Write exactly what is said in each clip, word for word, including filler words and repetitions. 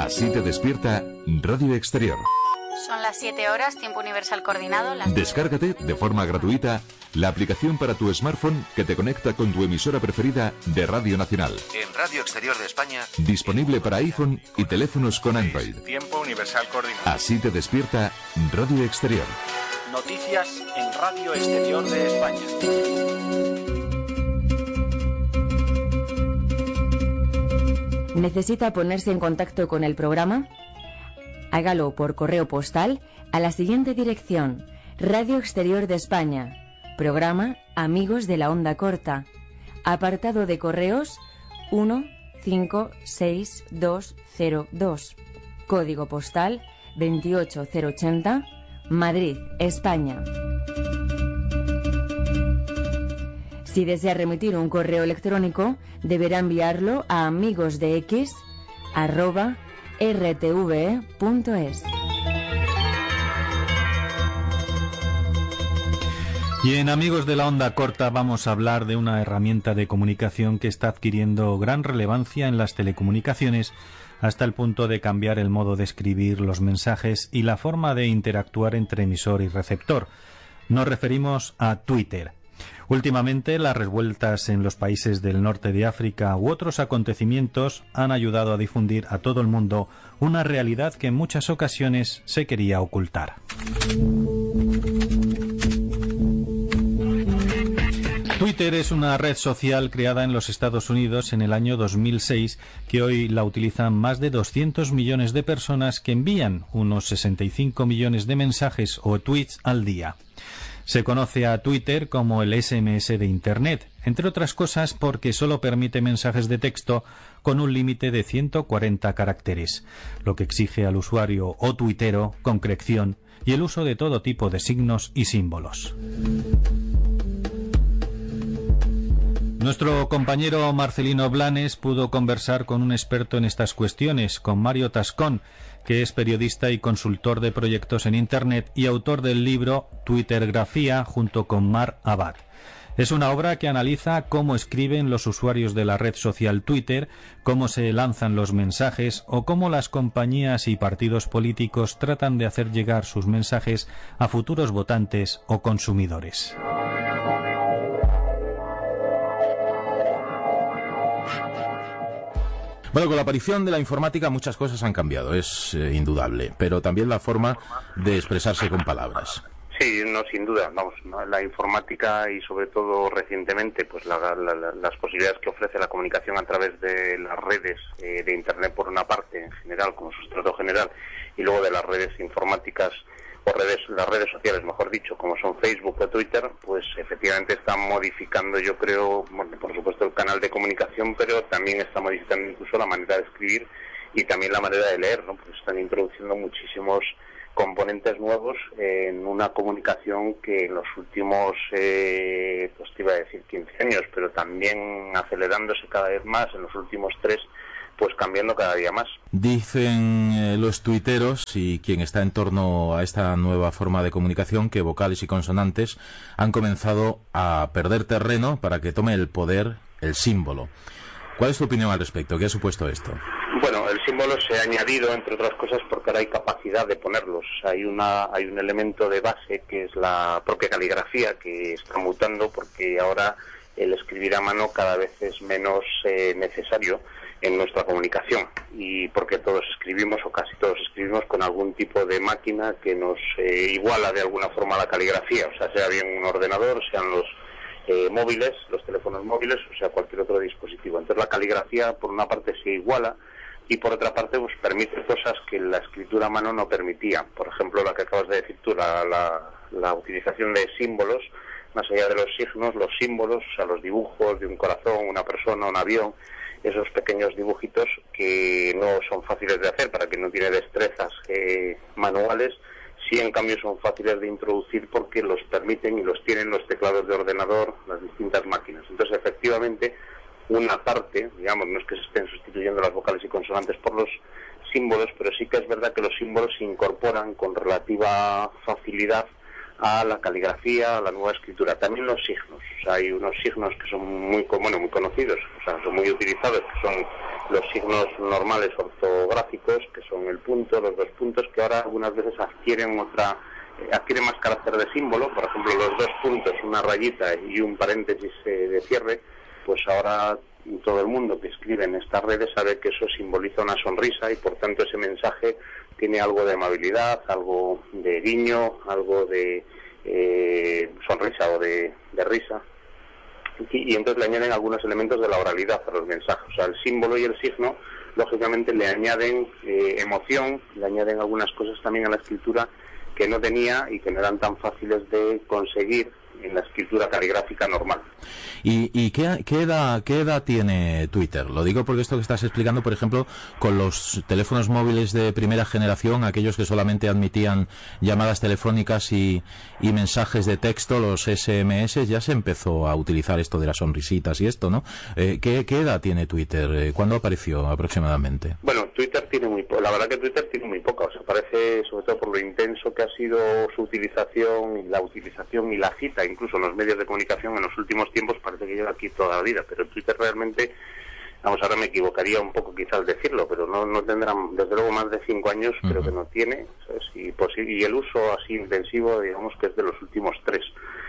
Así te despierta Radio Exterior. Son las siete horas, tiempo universal coordinado. Las... Descárgate de forma gratuita la aplicación para tu smartphone que te conecta con tu emisora preferida de Radio Nacional. En Radio Exterior de España. Disponible para iPhone y teléfonos con Android. Tiempo universal coordinado. Así te despierta Radio Exterior. Noticias en Radio Exterior de España. ¿Necesita ponerse en contacto con el programa? Hágalo por correo postal a la siguiente dirección: Radio Exterior de España, programa Amigos de la Onda Corta, apartado de correos uno cinco seis dos cero dos, código postal veintiocho cero ochenta, Madrid, España. Si desea remitir un correo electrónico, deberá enviarlo a amigosdex arroba r t v punto es. Y en Amigos de la Onda Corta vamos a hablar de una herramienta de comunicación que está adquiriendo gran relevancia en las telecomunicaciones hasta el punto de cambiar el modo de escribir los mensajes y la forma de interactuar entre emisor y receptor. Nos referimos a Twitter. Últimamente, las revueltas en los países del norte de África u otros acontecimientos han ayudado a difundir a todo el mundo una realidad que en muchas ocasiones se quería ocultar. Twitter es una red social creada en los Estados Unidos en el año dos mil seis que hoy la utilizan más de doscientos millones de personas que envían unos sesenta y cinco millones de mensajes o tweets al día. Se conoce a Twitter como el ese eme ese de Internet, entre otras cosas porque solo permite mensajes de texto con un límite de ciento cuarenta caracteres, lo que exige al usuario o tuitero concreción y el uso de todo tipo de signos y símbolos. Nuestro compañero Marcelino Blanes pudo conversar con un experto en estas cuestiones, con Mario Tascón, que es periodista y consultor de proyectos en Internet y autor del libro Twittergrafía junto con Mar Abad. Es una obra que analiza cómo escriben los usuarios de la red social Twitter, cómo se lanzan los mensajes o cómo las compañías y partidos políticos tratan de hacer llegar sus mensajes a futuros votantes o consumidores. Bueno, con la aparición de la informática muchas cosas han cambiado, es eh, indudable, pero también la forma de expresarse con palabras. Sí, no, sin duda, vamos, ¿no? La informática y sobre todo recientemente, pues la, la, la, las posibilidades que ofrece la comunicación a través de las redes eh, de Internet por una parte en general, como sustrato general, y luego de las redes informáticas o redes, las redes sociales, mejor dicho, como son Facebook o Twitter, pues efectivamente están modificando, yo creo, bueno, por supuesto el canal de comunicación, pero también está modificando incluso la manera de escribir y también la manera de leer, ¿no? Pues están introduciendo muchísimos componentes nuevos en una comunicación que en los últimos, eh, pues te iba a decir quince años, pero también acelerándose cada vez más en los últimos tres, pues cambiando cada día más. Dicen eh, los tuiteros y quien está en torno a esta nueva forma de comunicación que vocales y consonantes han comenzado a perder terreno para que tome el poder el símbolo. ¿Cuál es tu opinión al respecto? ¿Qué ha supuesto esto? Bueno, el símbolo se ha añadido, entre otras cosas, porque ahora hay capacidad de ponerlos. Hay una, hay un elemento de base que es la propia caligrafía que está mutando porque ahora el escribir a mano cada vez es menos eh, necesario en nuestra comunicación y porque todos escribimos o casi todos escribimos con algún tipo de máquina que nos eh, iguala de alguna forma la caligrafía, o sea, sea bien un ordenador, sean los eh, móviles, los teléfonos móviles, o sea, cualquier otro dispositivo. Entonces la caligrafía por una parte se iguala y por otra parte pues permite cosas que la escritura a mano no permitía. Por ejemplo, la que acabas de decir tú, la, la, la utilización de símbolos, más allá de los signos, los símbolos, o sea, los dibujos de un corazón, una persona, un avión, esos pequeños dibujitos que no son fáciles de hacer para quien no tiene destrezas eh, manuales, sí en cambio son fáciles de introducir porque los permiten y los tienen los teclados de ordenador, las distintas máquinas. Entonces, efectivamente, una parte, digamos, no es que se estén sustituyendo las vocales y consonantes por los símbolos, pero sí que es verdad que los símbolos se incorporan con relativa facilidad a la caligrafía, a la nueva escritura. También los signos, o sea, hay unos signos que son muy, bueno, muy conocidos, o sea, son muy utilizados, que son los signos normales ortográficos, que son el punto, los dos puntos, que ahora algunas veces adquieren otra eh, adquieren más carácter de símbolo. Por ejemplo, los dos puntos, una rayita y un paréntesis eh, de cierre, pues ahora todo el mundo que escribe en estas redes sabe que eso simboliza una sonrisa y por tanto ese mensaje tiene algo de amabilidad, algo de guiño, algo de eh, sonrisa o de, de risa. Y, y entonces le añaden algunos elementos de la oralidad a los mensajes. O sea, el símbolo y el signo, lógicamente, le añaden eh, emoción, le añaden algunas cosas también a la escritura que no tenía y que no eran tan fáciles de conseguir en la escritura caligráfica normal. ¿Y, y qué, qué, edad, qué edad tiene Twitter? Lo digo porque esto que estás explicando, por ejemplo, con los teléfonos móviles de primera generación, aquellos que solamente admitían llamadas telefónicas y, y mensajes de texto, los ese eme ese, ya se empezó a utilizar esto de las sonrisitas y esto, ¿no? Eh, ¿qué, ¿Qué edad tiene Twitter? Eh, ¿Cuándo apareció aproximadamente? Bueno, Twitter tiene muy poca, la verdad que Twitter tiene muy poca, o sea, parece, sobre todo por lo intenso que ha sido su utilización, y la utilización y la cita, incluso en los medios de comunicación en los últimos tiempos, parece que lleva aquí toda la vida, pero Twitter realmente, vamos, ahora me equivocaría un poco quizás al decirlo, pero no, no tendrán, desde luego, más de cinco años, uh-huh. Creo que no tiene, ¿sabes? Y, y el uso así intensivo, digamos que es de los últimos tres,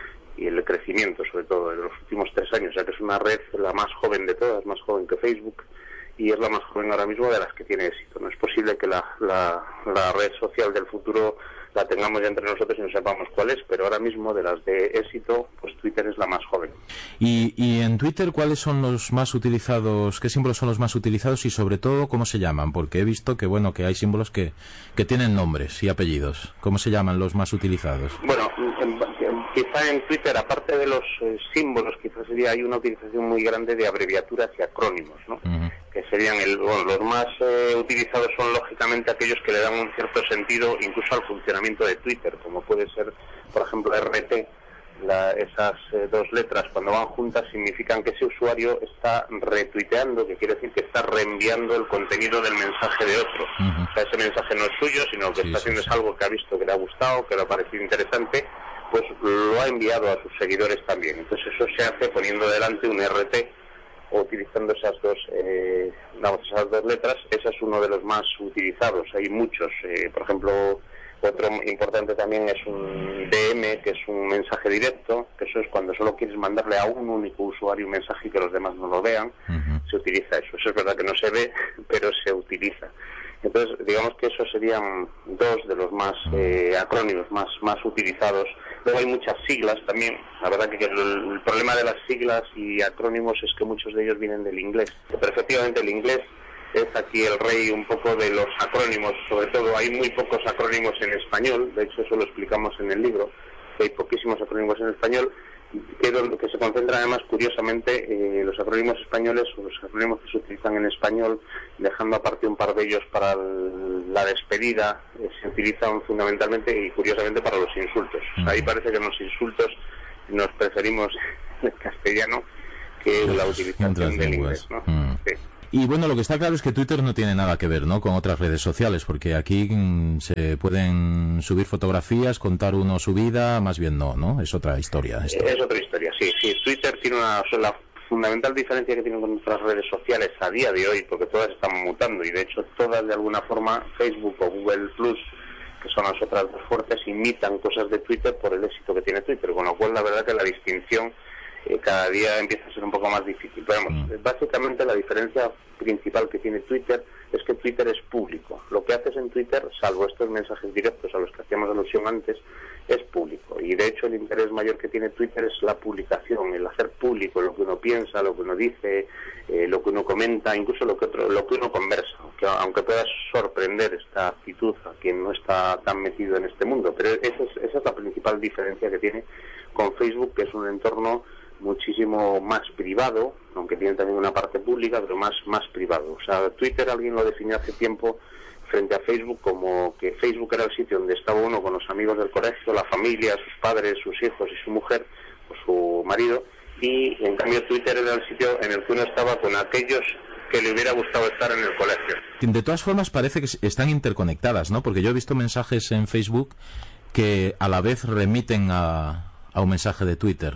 y el crecimiento sobre todo de los últimos tres años, o sea que es una red la más joven de todas, más joven que Facebook, y es la más joven ahora mismo de las que tiene éxito. No es posible que la, la, la red social del futuro la tengamos ya entre nosotros y no sepamos cuál es, pero ahora mismo de las de éxito, pues Twitter es la más joven. Y, y en Twitter, ¿cuáles son los más utilizados? ¿Qué símbolos son los más utilizados y sobre todo cómo se llaman? Porque he visto que bueno que hay símbolos que, que tienen nombres y apellidos. ¿Cómo se llaman los más utilizados? Bueno, en, en, quizá en Twitter, aparte de los eh, símbolos, quizás sería hay una utilización muy grande de abreviaturas y acrónimos, ¿no? Uh-huh. Que serían el, bueno, los más eh, utilizados son lógicamente aquellos que le dan un cierto sentido incluso al funcionamiento de Twitter, como puede ser, por ejemplo, erre te. La, esas eh, dos letras cuando van juntas significan que ese usuario está retuiteando, que quiere decir que está reenviando el contenido del mensaje de otro. Uh-huh. O sea, ese mensaje no es suyo, sino que sí, está haciendo sí, sí. Es algo que ha visto, que le ha gustado, que le ha parecido interesante, pues lo ha enviado a sus seguidores también. Entonces eso se hace poniendo delante un erre te o utilizando esas dos, eh, vamos, esas dos letras. Ese es uno de los más utilizados. Hay muchos, eh, por ejemplo. Otro importante también es un de eme, que es un mensaje directo, que eso es cuando solo quieres mandarle a un único usuario un mensaje y que los demás no lo vean, uh-huh. Se utiliza eso. Eso es verdad que no se ve, pero se utiliza. Entonces, digamos que esos serían dos de los más eh, acrónimos más, más utilizados. Luego hay muchas siglas también. La verdad que el, el problema de las siglas y acrónimos es que muchos de ellos vienen del inglés. Pero efectivamente el inglés es aquí el rey un poco de los acrónimos, sobre todo hay muy pocos acrónimos en español, de hecho eso lo explicamos en el libro, que hay poquísimos acrónimos en español, que, que se concentran además curiosamente eh, los acrónimos españoles o los acrónimos que se utilizan en español, dejando aparte un par de ellos para el, la despedida, eh, se utilizan fundamentalmente y curiosamente para los insultos. O sea, ahí parece que en los insultos nos preferimos el castellano que la utilización del inglés, ¿no? Mm. Sí. Y bueno, lo que está claro es que Twitter no tiene nada que ver, ¿no?, con otras redes sociales, porque aquí mm, se pueden subir fotografías, contar uno su vida, más bien no, ¿no? Es otra historia. Esto. Es otra historia, sí, sí. Twitter tiene una la fundamental diferencia que tiene con otras redes sociales a día de hoy, porque todas están mutando y de hecho todas de alguna forma, Facebook o Google Plus, que son las otras dos fuertes, imitan cosas de Twitter por el éxito que tiene Twitter, con lo cual la verdad que la distinción Eh, cada día empieza a ser un poco más difícil. Pero vamos, mm. básicamente la diferencia principal que tiene Twitter es que Twitter es público. Lo que haces en Twitter, salvo estos mensajes directos a los que hacíamos alusión antes, es público. Y de hecho el interés mayor que tiene Twitter es la publicación, el hacer público lo que uno piensa, lo que uno dice, eh, lo que uno comenta, incluso lo que otro, lo que uno conversa. Aunque, aunque pueda sorprender esta actitud a quien no está tan metido en este mundo. Pero esa es, esa es la principal diferencia que tiene con Facebook, que es un entorno muchísimo más privado, aunque tiene también una parte pública, pero más más privado. O sea, Twitter alguien lo definió hace tiempo frente a Facebook como que Facebook era el sitio donde estaba uno con los amigos del colegio, la familia, sus padres, sus hijos y su mujer o su marido, y en cambio Twitter era el sitio en el que uno estaba con aquellos que le hubiera gustado estar en el colegio. De todas formas parece que están interconectadas, ¿no? Porque yo he visto mensajes en Facebook que a la vez remiten a, a un mensaje de Twitter.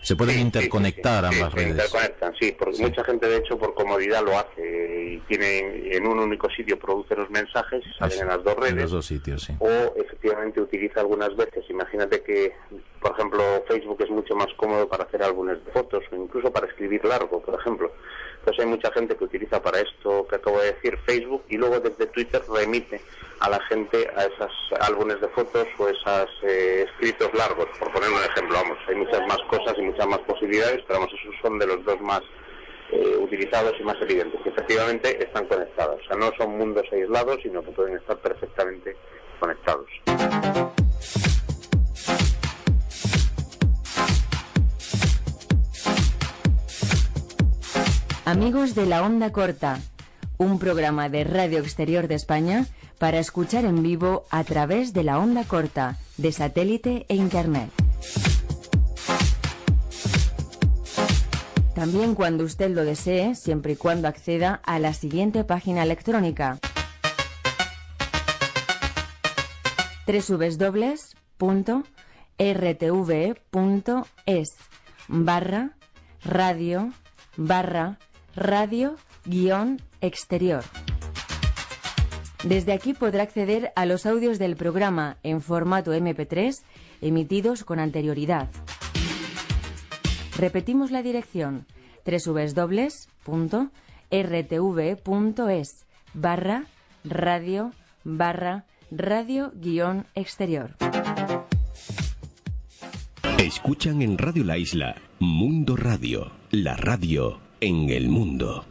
se pueden sí, interconectar sí, sí, ambas sí, redes. Se interconectan, sí, porque sí. Mucha gente de hecho por comodidad lo hace y tiene en un único sitio produce los mensajes y salen Eso, en las dos redes. En los dos sitios, sí. O efectivamente utiliza algunas veces, imagínate que, por ejemplo, Facebook es mucho más cómodo para hacer álbumes de fotos o incluso para escribir largo, por ejemplo. Pues hay mucha gente que utiliza para esto que acabo de decir Facebook y luego desde Twitter remite a la gente a esos álbumes de fotos o esos eh, escritos largos, por poner un ejemplo. Vamos, hay muchas más cosas y muchas más posibilidades, pero vamos, esos son de los dos más eh, utilizados y más evidentes. Que efectivamente están conectados, o sea, no son mundos aislados, sino que pueden estar perfectamente conectados. Amigos de la Onda Corta, un programa de Radio Exterior de España para escuchar en vivo a través de la onda corta, de satélite e internet. También cuando usted lo desee, siempre y cuando acceda a la siguiente página electrónica: doble u doble u doble u punto r t v punto es barra radio barra radio guión exterior. Desde aquí podrá acceder a los audios del programa en formato eme pe tres emitidos con anterioridad. Repetimos la dirección: doble u doble u doble u punto r t v punto es barra radio barra radio guión exterior. Escuchan en Radio La Isla Mundo Radio, la radio en el mundo.